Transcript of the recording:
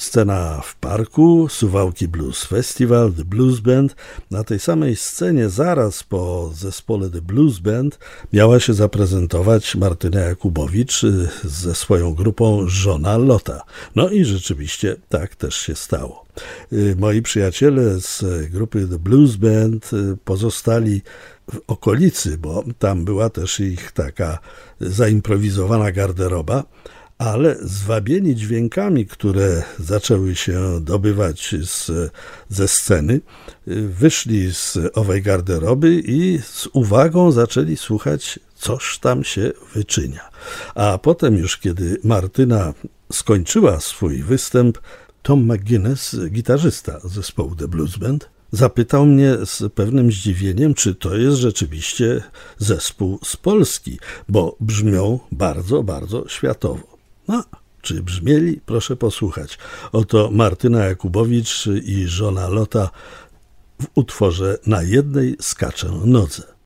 Scena w parku, Suwałki Blues Festival, The Blues Band. Na tej samej scenie zaraz po zespole The Blues Band miała się zaprezentować Martyna Jakubowicz ze swoją grupą Żona Lota. No i rzeczywiście tak też się stało. Moi przyjaciele z grupy The Blues Band pozostali w okolicy, bo tam była też ich taka zaimprowizowana garderoba, ale zwabieni dźwiękami, które zaczęły się dobywać ze sceny, wyszli z owej garderoby i z uwagą zaczęli słuchać, coż tam się wyczynia. A potem już, kiedy Martyna skończyła swój występ, Tom McGuinness, gitarzysta zespołu The Blues Band, zapytał mnie z pewnym zdziwieniem, czy to jest rzeczywiście zespół z Polski, bo brzmią bardzo, bardzo światowo. No, czy brzmieli? Proszę posłuchać. Oto Martyna Jakubowicz i Żona Lota w utworze Na jednej skaczę nodze.